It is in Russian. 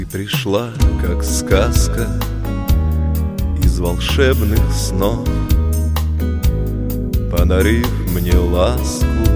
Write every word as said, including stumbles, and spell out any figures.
Ты пришла, как сказка из волшебных снов, подарив мне ласку